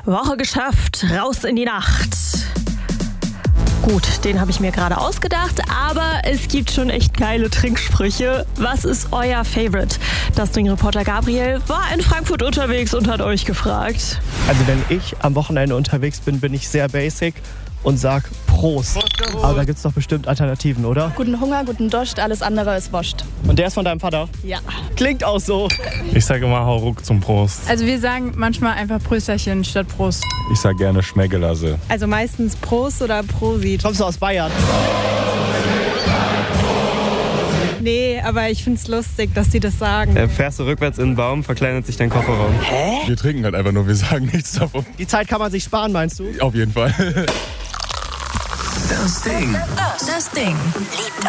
Woche geschafft, raus in die Nacht. Gut, den habe ich mir gerade ausgedacht, aber es gibt schon echt geile Trinksprüche. Was ist euer Favorite? Das Ding-Reporter Gabriel war in Frankfurt unterwegs und hat euch gefragt. Also wenn ich am Wochenende unterwegs bin, bin ich sehr basic und sag Prost. Aber da gibt's doch bestimmt Alternativen, oder? Guten Hunger, guten Dost, alles andere ist Wurst. Und der ist von deinem Vater? Ja. Klingt auch so. Ich sage immer hau ruck zum Prost. Also wir sagen manchmal einfach Prösterchen statt Prost. Ich sage gerne Schmeggelasse. Also meistens Prost oder Prosit. Kommst du aus Bayern? Nee, aber ich find's lustig, dass die das sagen. Fährst du rückwärts in den Baum, verkleinert sich dein Kofferraum. Wir trinken halt einfach nur, wir sagen nichts davon. Die Zeit kann man sich sparen, meinst du? Auf jeden Fall. Das Ding. Das Ding. Liebt